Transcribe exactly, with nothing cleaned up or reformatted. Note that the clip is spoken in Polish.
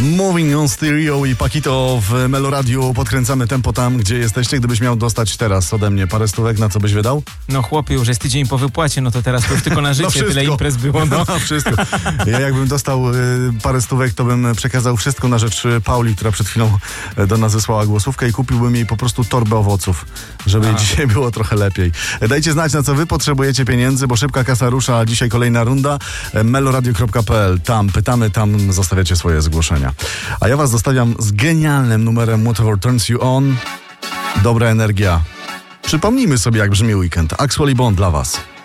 Moving on Stereo i Paquito w Meloradiu. Podkręcamy tempo tam, gdzie jesteście. Gdybyś miał dostać teraz ode mnie parę stówek, na co byś wydał? No chłopie, już jest tydzień po wypłacie, no to teraz to już tylko na życie, no tyle imprez było. No, no wszystko. Ja jakbym dostał y, parę stówek, to bym przekazał wszystko na rzecz Pauli, która przed chwilą do nas wysłała głosówkę i kupiłbym jej po prostu torbę owoców, żeby jej dzisiaj było trochę lepiej. Dajcie znać, na co wy potrzebujecie pieniędzy, bo szybka kasa rusza, a dzisiaj kolejna runda. meloradio kropka p l. Tam pytamy, tam zostawiacie swoje zgłoszenia. A ja was zostawiam z genialnym numerem Whatever Turns You On. Dobra energia. Przypomnijmy sobie, jak brzmi weekend. Axwell i Bond dla was.